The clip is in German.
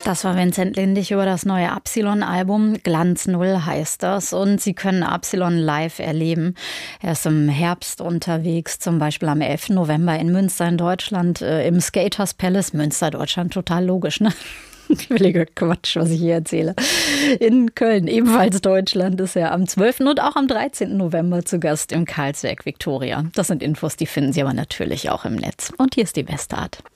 Das war Vincent Lindig über das neue Absilon-Album. Glanz Null heißt das. Und Sie können Absilon live erleben. Er ist im Herbst unterwegs, zum Beispiel am 11. November in Münster in Deutschland, im Skaters Palace. Münster, Deutschland, total logisch, ne? Völliger Quatsch, was ich hier erzähle. In Köln, ebenfalls Deutschland, ist er am 12. und auch am 13. November zu Gast im Karlswerk Victoria. Das sind Infos, die finden Sie aber natürlich auch im Netz. Und hier ist die Bestart.